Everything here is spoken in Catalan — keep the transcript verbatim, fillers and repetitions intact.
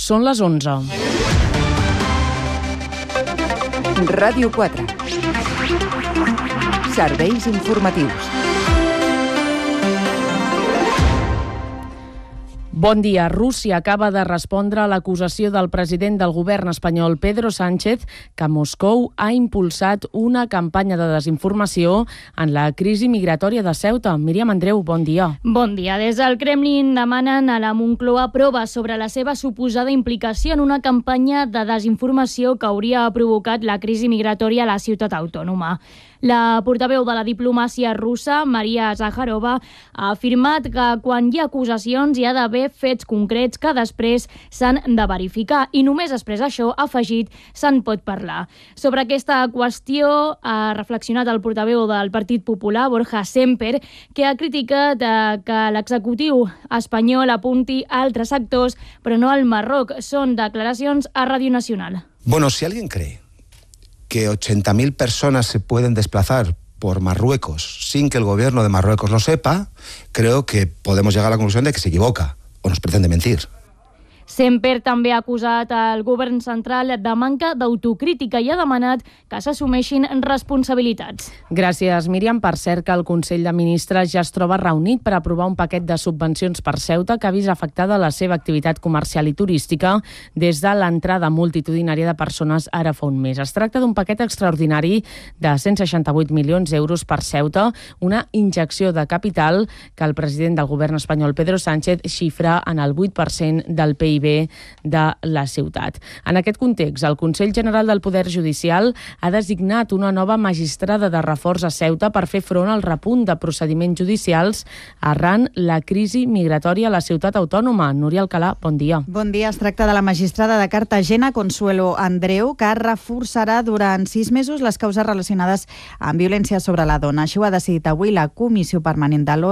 Són les onze. Ràdio quatre. Serveis informatius. Bon dia. Rússia acaba de respondre a l'acusació del president del govern espanyol, Pedro Sánchez, que Moscou ha impulsat una campanya de desinformació en la crisi migratòria de Ceuta. Míriam Andreu, bon dia. Bon dia. Des del Kremlin demanen a la Moncloa proves sobre la seva suposada implicació en una campanya de desinformació que hauria provocat la crisi migratòria a la ciutat autònoma. La portaveu de la diplomàcia russa, Maria Zakharova, ha afirmat que quan hi ha acusacions hi ha d'haver fets concrets que després s'han de verificar i només després d'això, ha afegit, se'n pot parlar. Sobre aquesta qüestió ha reflexionat el portaveu del Partit Popular, Borja Semper, que ha criticat eh, que l'executiu espanyol apunti a altres actors, però no al Marroc. Són declaracions a Ràdio Nacional. Bueno, si alguien cree que ochenta mil personas se pueden desplazar por Marruecos sin que el gobierno de Marruecos lo sepa, creo que podemos llegar a la conclusión de que se equivoca o nos pretende mentir. Semper també ha acusat el govern central de manca d'autocrítica i ha demanat que s'assumeixin responsabilitats. Gràcies, Míriam. Per cert, que el Consell de Ministres ja es troba reunit per aprovar un paquet de subvencions per Ceuta que ha vist afectada la seva activitat comercial i turística des de l'entrada multitudinària de persones ara fa un mes. Es tracta d'un paquet extraordinari de cent seixanta-vuit milions d'euros per Ceuta, una injecció de capital que el president del govern espanyol, Pedro Sánchez, xifra en el vuit per cent del P I B de la ciutat. En aquest context, el Consell General del Poder Judicial ha designat una nova magistrada de reforç a Ceuta per fer front al repunt de procediments judicials arran la crisi migratòria a la ciutat autònoma. Núria Alcalà, bon dia. Bon dia. Es tracta de la magistrada de Cartagena, Consuelo Andreu, que reforçarà durant sis mesos les causes relacionades amb violència sobre la dona. Això ho ha decidit avui la Comissió Permanent de l'O